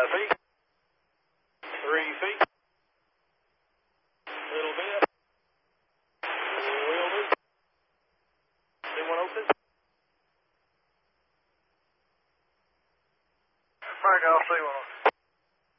5 feet. 3 feet. Little bit. Will do. C106. Frank, I'll C106.